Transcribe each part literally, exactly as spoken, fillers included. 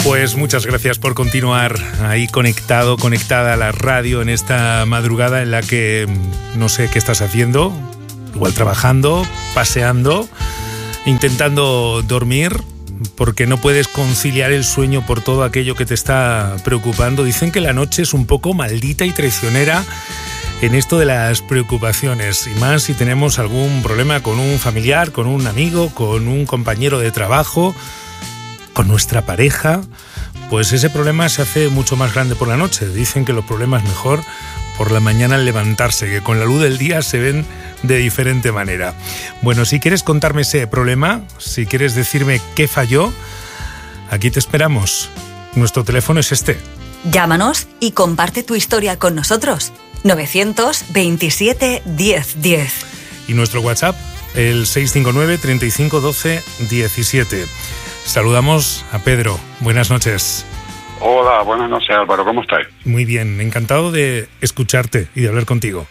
Pues muchas gracias por continuar ahí conectado, conectada a la radio en esta madrugada en la que no sé qué estás haciendo, igual trabajando, paseando, intentando dormir, porque no puedes conciliar el sueño por todo aquello que te está preocupando. Dicen que la noche es un poco maldita y traicionera en esto de las preocupaciones, y más si tenemos algún problema con un familiar, con un amigo, con un compañero de trabajo, con nuestra pareja, pues ese problema se hace mucho más grande por la noche. Dicen que los problemas mejor por la mañana al levantarse, que con la luz del día se ven de diferente manera. Bueno, si quieres contarme ese problema, si quieres decirme qué falló, aquí te esperamos. Nuestro teléfono es este. Llámanos y comparte tu historia con nosotros. novecientos veintisiete diez diez. Y nuestro WhatsApp, el seis cinco nueve, treinta y cinco, doce, diecisiete. Saludamos a Pedro. Buenas noches. Hola, buenas noches, Álvaro. ¿Cómo estás? Muy bien, encantado de escucharte y de hablar contigo.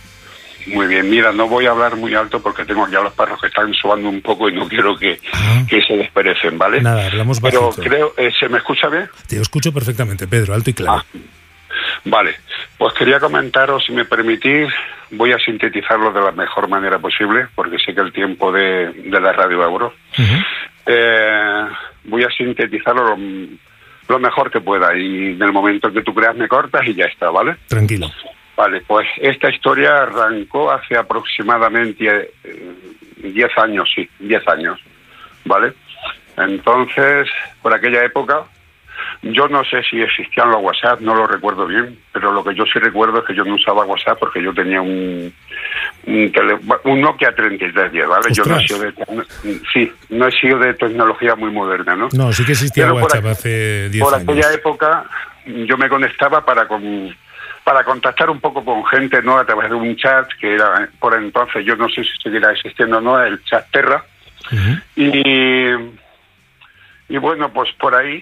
Muy bien, mira, no voy a hablar muy alto porque tengo aquí a los perros que están sobando un poco y no quiero que, ah. que se desperecen, ¿vale? Nada, hablamos bajito. Pero creo, eh, ¿se me escucha bien? Te escucho perfectamente, Pedro, alto y claro. Ah. Vale, pues quería comentaros, si me permitís, voy a sintetizarlo de la mejor manera posible, porque sé que el tiempo de, de la Radio Euro, uh-huh. eh, voy a sintetizarlo lo, lo mejor que pueda, y en el momento que tú creas me cortas y ya está, ¿vale? Tranquilo. Vale, pues esta historia arrancó hace aproximadamente diez años, sí, diez años, ¿vale? Entonces, por aquella época, yo no sé si existían los WhatsApp, no lo recuerdo bien, pero lo que yo sí recuerdo es que yo no usaba WhatsApp porque yo tenía un un, tele, un Nokia treinta y tres diez, ¿vale? ¡Ostras! Yo no he sido de sí, no he sido de tecnología muy moderna, ¿no? No, sí que existía pero WhatsApp por, hace diez por años. Por aquella época yo me conectaba para con, para contactar un poco con gente, ¿no? A través de un chat que era, por entonces, yo no sé si seguirá existiendo o no, el chat Terra. Uh-huh. Y, y bueno, pues por ahí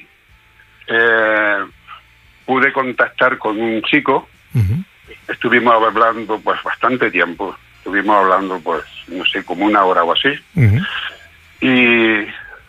Eh, pude contactar con un chico. Uh-huh. Estuvimos hablando pues bastante tiempo, estuvimos hablando pues no sé, como una hora o así. Uh-huh. y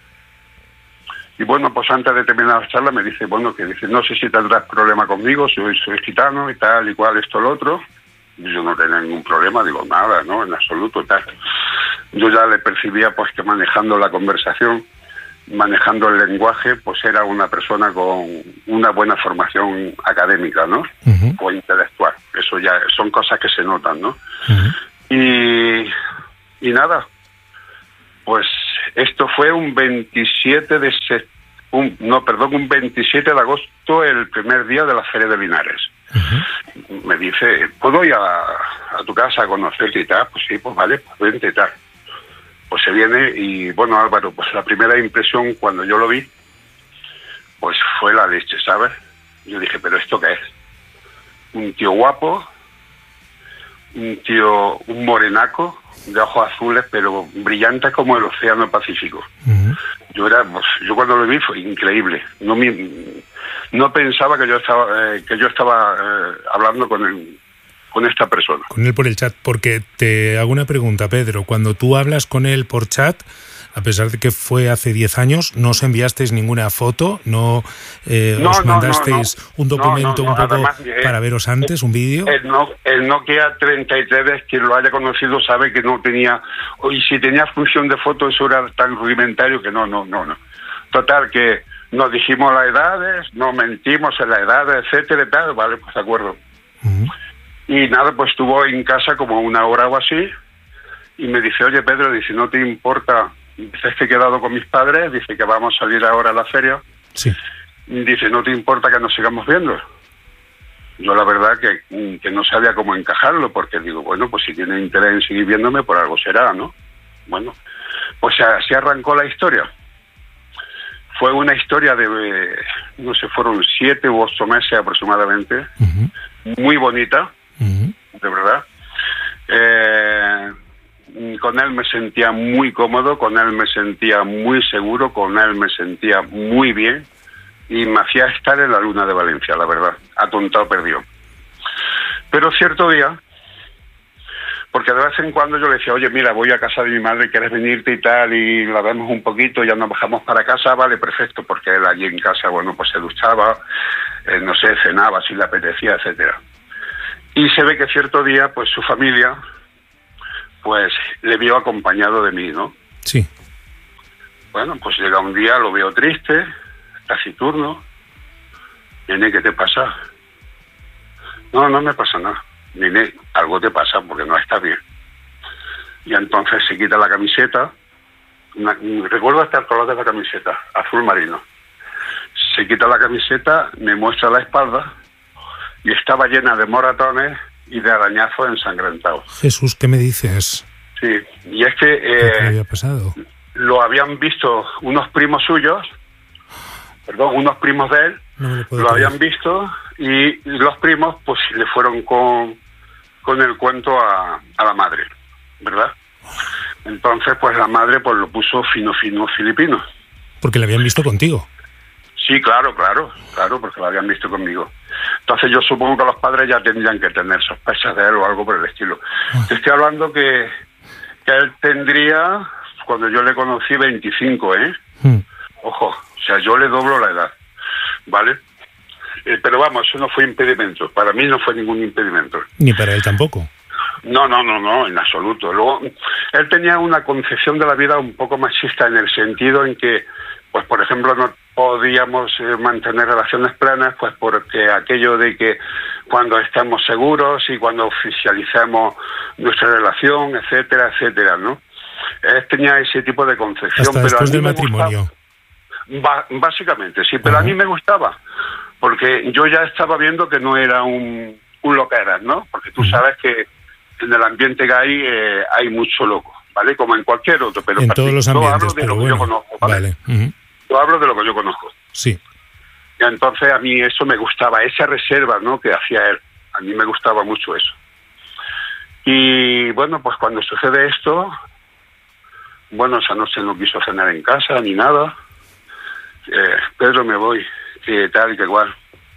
y bueno, pues antes de terminar la charla me dice, bueno, que dice, no sé si tendrás problema conmigo, soy, soy gitano y tal y cual, esto, lo otro. Y yo no tenía ningún problema, digo, nada, no, en absoluto, tal. Yo ya le percibía pues que manejando la conversación, manejando el lenguaje, pues era una persona con una buena formación académica, ¿no? Uh-huh. O intelectual. Eso ya son cosas que se notan, ¿no? Uh-huh. Y, y nada, pues esto fue un veintisiete de se, un, no, perdón, un veintisiete de agosto, el primer día de la Feria de Linares. Uh-huh. Me dice, ¿puedo ir a, a tu casa a conocerte y tal? Pues sí, pues vale, pues vente y tal. Pues se viene y, bueno, Álvaro, pues la primera impresión cuando yo lo vi, pues fue la leche, ¿sabes? Yo dije, ¿pero esto qué es? Un tío guapo, un tío, un morenaco, de ojos azules, pero brillantes como el océano Pacífico. Uh-huh. Yo era, pues, yo cuando lo vi fue increíble. No me, no pensaba que yo estaba, eh, que yo estaba eh, hablando con él. Con esta persona. Con él por el chat, porque te hago una pregunta, Pedro. Cuando tú hablas con él por chat, a pesar de que fue hace diez años, ¿no os enviasteis ninguna foto? ¿No, eh, no os no, mandasteis no, no. un documento no, no, no. un poco Además, para veros antes, el, un vídeo? El, no, el Nokia treinta y tres, quien lo haya conocido sabe que no tenía, y si tenía función de foto, eso era tan rudimentario que no, no, no, no. Total, que nos dijimos las edades, nos mentimos en las edades, etcétera y tal, vale, pues de acuerdo. Uh-huh. Y nada, pues estuvo en casa como una hora o así, y me dice, oye Pedro, dice, ¿no te importa? Dice, es que he quedado con mis padres, dice que vamos a salir ahora a la feria. Sí. Dice, ¿no te importa que nos sigamos viendo? Yo la verdad que, que no sabía cómo encajarlo, porque digo, bueno, pues si tiene interés en seguir viéndome, por algo será, ¿no? Bueno, pues así arrancó la historia. Fue una historia de, no sé, fueron siete u ocho meses aproximadamente, uh-huh. Muy bonita. Uh-huh. De verdad. Eh, con él me sentía muy cómodo, con él me sentía muy seguro, con él me sentía muy bien y me hacía estar en la luna de Valencia, la verdad, atontado perdido. Pero cierto día, porque de vez en cuando yo le decía, oye, mira, voy a casa de mi madre, ¿quieres venirte y tal? Y la vemos un poquito, ya nos bajamos para casa, vale, perfecto, porque él allí en casa, bueno, pues se duchaba, eh, no sé, cenaba si le apetecía, etcétera. Y se ve que cierto día, pues su familia, pues le vio acompañado de mí, ¿no? Sí. Bueno, pues llega un día, lo veo triste, taciturno. Nene, ¿qué te pasa? No, no me pasa nada. Nene, algo te pasa porque no está bien. Y entonces se quita la camiseta. Una, recuerdo hasta el color de la camiseta, azul marino. Se quita la camiseta, me muestra la espalda y estaba llena de moratones y de arañazos ensangrentados. Jesús, ¿qué me dices? Sí, y es que... ¿Qué Eh, había pasado? Lo habían visto unos primos suyos, perdón, unos primos de él, no lo, lo habían visto y los primos pues le fueron con, con el cuento a, a la madre, ¿verdad? Entonces pues la madre pues lo puso fino fino filipino. Porque le habían visto contigo. Sí, claro, claro, claro, porque lo habían visto conmigo. Entonces yo supongo que los padres ya tendrían que tener sospechas de él o algo por el estilo. Ay. Te estoy hablando que, que él tendría... Cuando yo le conocí, veinticinco, ¿eh? Mm. Ojo, o sea, yo le doblo la edad, ¿vale? Eh, pero vamos, eso no fue impedimento. Para mí no fue ningún impedimento. Ni para él tampoco. No, no, no, no, en absoluto. Luego, él tenía una concepción de la vida un poco machista en el sentido en que, pues, por ejemplo, no podíamos eh, mantener relaciones plenas, pues porque aquello de que cuando estemos seguros y cuando oficialicemos nuestra relación, etcétera, etcétera, ¿no? Él tenía ese tipo de concepción. Hasta pero después a mí del me matrimonio. Gustaba, básicamente, sí, pero uh-huh. a mí me gustaba, porque yo ya estaba viendo que no era un, un loqueras, ¿no? Porque tú uh-huh. sabes que en el ambiente gay eh, hay mucho loco, ¿vale? Como en cualquier otro, pero en todos los ambientes, yo hablo de pero lo bueno, que yo conozco, ¿vale? vale. Uh-huh. Yo hablo de lo que yo conozco. Sí. Y entonces a mí eso me gustaba, esa reserva, ¿no?, que hacía él. A mí me gustaba mucho eso. Y bueno, pues cuando sucede esto... Bueno, esa noche no quiso cenar en casa ni nada. Eh, Pedro, me voy, que tal y que igual.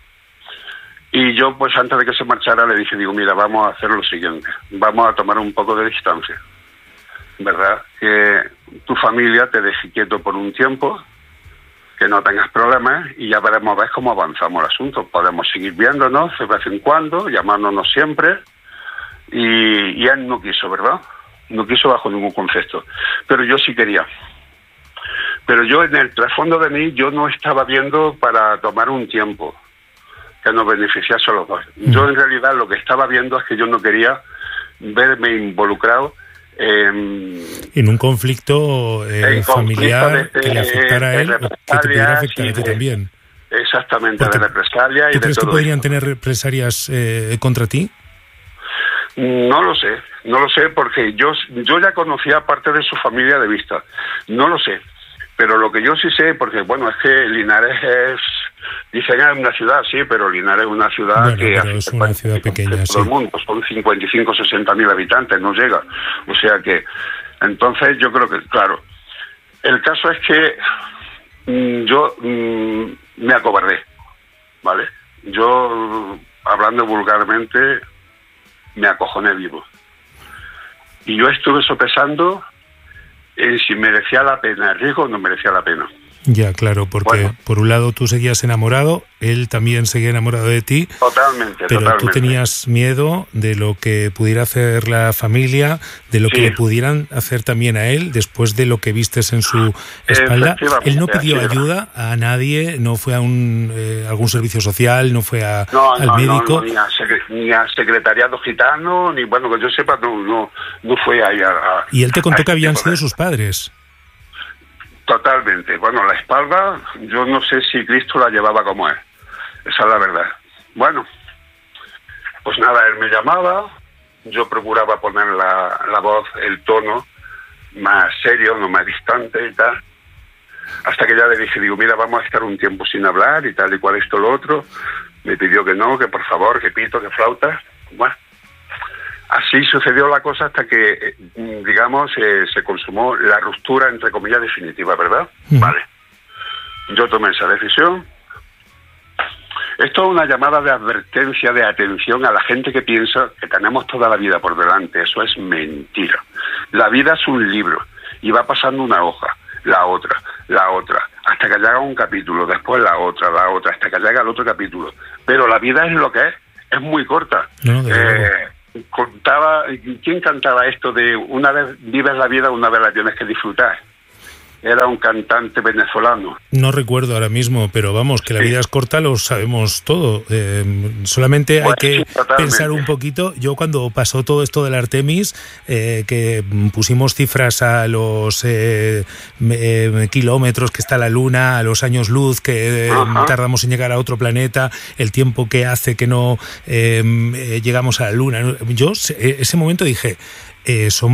Y yo, pues antes de que se marchara, le dije, digo, mira, vamos a hacer lo siguiente. Vamos a tomar un poco de distancia, ¿verdad? Que tu familia te deje quieto por un tiempo, que no tengas problemas y ya veremos a ver cómo avanzamos el asunto. Podemos seguir viéndonos de vez en cuando, llamándonos siempre. Y, y él no quiso, ¿verdad? No quiso bajo ningún concepto, pero yo sí quería. Pero yo en el trasfondo de mí, yo no estaba viendo para tomar un tiempo que nos beneficiase a los dos. Mm. Yo en realidad lo que estaba viendo es que yo no quería verme involucrado en... En un conflicto eh, en familiar de, de, que le afectara a él, o que te pudiera afectar a ti también. Exactamente, porque de represalia y de todo. ¿Tú crees que podrían esto. tener represalias eh, contra ti? No lo sé, no lo sé porque yo yo ya conocía parte de su familia de vista, no lo sé, pero lo que yo sí sé, porque bueno, es que Linares es, dicen es una ciudad, sí, pero Linares es una ciudad bueno, que es una ciudad pequeña, todo sí. el mundo, son cincuenta y cinco, sesenta mil habitantes, no llega, o sea que, entonces yo creo que, claro, el caso es que mmm, yo mmm, me acobardé, ¿vale? Yo, hablando vulgarmente, me acojoné vivo. Y yo estuve sopesando en si merecía la pena el riesgo o no merecía la pena. Ya, claro, porque bueno, por un lado tú seguías enamorado, él también seguía enamorado de ti. Totalmente, pero totalmente. Tú tenías miedo de lo que pudiera hacer la familia, de lo sí. que le pudieran hacer también a él, después de lo que vistes en su espalda. Él no pidió ayuda a nadie, no fue a un eh, algún servicio social, no fue a, no, al no, médico. No, no, ni, a secre- ni a secretariado gitano, ni bueno, que yo sepa, no, no, no fue ahí a, a... Y él te contó a que habían sido de... sus padres. Totalmente. Bueno, la espalda, yo no sé si Cristo la llevaba como es. Esa es la verdad. Bueno, pues nada, él me llamaba, yo procuraba poner la, la voz, el tono más serio, no más distante y tal. Hasta que ya le dije, digo, mira, vamos a estar un tiempo sin hablar y tal y cual esto, lo otro. Me pidió que no, que por favor, que pito, que flauta. Bueno. Así sucedió la cosa hasta que, digamos, eh, se consumó la ruptura, entre comillas, definitiva, ¿verdad? Mm. Vale. Yo tomé esa decisión. Esto es una llamada de advertencia, de atención a la gente que piensa que tenemos toda la vida por delante. Eso es mentira. La vida es un libro y va pasando una hoja, la otra, la otra, hasta que llega un capítulo, después la otra, la otra, hasta que llega el otro capítulo. Pero la vida es lo que es, es muy corta. No, de eh, contaba, ¿quién cantaba esto de una vez vives la vida, una vez la tienes que disfrutar? Era un cantante venezolano. No recuerdo ahora mismo, pero vamos, que la sí. vida es corta, lo sabemos todo. Eh, solamente pues, hay que sí, pensar un poquito. Yo cuando pasó todo esto del Artemis, eh, que pusimos cifras a los eh, eh, kilómetros que está la Luna, a los años luz que eh, tardamos en llegar a otro planeta, el tiempo que hace que no eh, llegamos a la Luna. Yo ese momento dije, eh, somos